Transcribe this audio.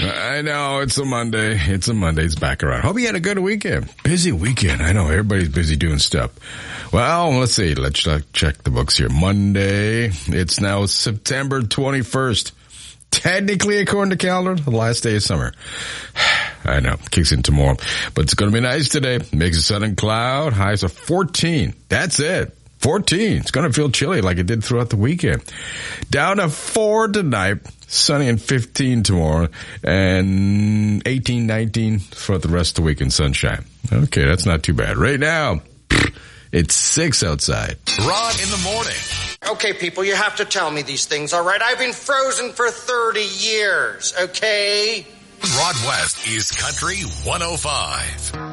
I know, it's a Monday. It's a Monday. It's back around. Hope you had a good weekend. Busy weekend. I know, everybody's busy doing stuff. Well, let's see. Let's check the books here. Monday. It's now September 21st. Technically, according to calendar, the last day of summer. I know, kicks in tomorrow. But it's going to be nice today. Makes a sun and cloud. Highs of 14. That's it. 14. It's going to feel chilly like it did throughout the weekend. Down to 4 tonight. Sunny and 15 tomorrow. And 18, 19 throughout the rest of the week in sunshine. Okay, that's not too bad. Right now, it's 6 outside. Rod in the morning. Okay, people, you have to tell me these things, all right? I've been frozen for 30 years, okay? Rod West is Country 105.